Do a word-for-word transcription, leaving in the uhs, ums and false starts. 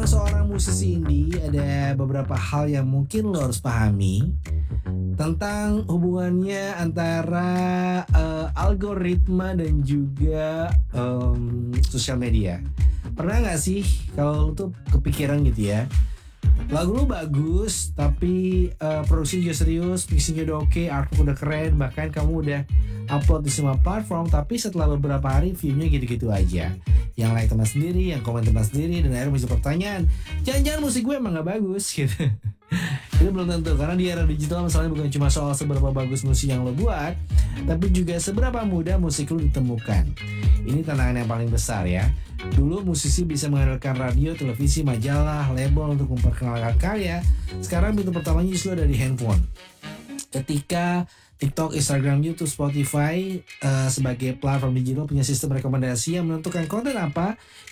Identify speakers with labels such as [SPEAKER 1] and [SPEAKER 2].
[SPEAKER 1] seorang musisi indie, ada beberapa hal yang mungkin lo harus pahami tentang hubungannya antara uh, algoritma dan juga um, sosial media. Pernah nggak sih kalau lo tuh kepikiran gitu ya, lagu lu bagus tapi uh, produksi juga serius, mixingnya udah oke, artwork udah keren, bahkan kamu udah upload di semua platform, tapi setelah beberapa hari viewnya gitu-gitu aja, yang like teman sendiri, yang komen teman sendiri, dan akhirnya muncul pertanyaan, jangan-jangan musik gue emang gak bagus gitu. Itu belum tentu, karena di era digital misalnya bukan cuma soal seberapa bagus musik yang lo buat, tapi juga seberapa mudah musik lo ditemukan. Ini tantangan yang paling besar ya. Dulu musisi bisa mengandalkan radio, televisi, majalah, label untuk memperkenalkan karya. Sekarang pintu pertamanya justru ada di handphone. Ketika TikTok, Instagram, YouTube, Spotify uh, sebagai platform digital punya sistem rekomendasi yang menentukan konten apa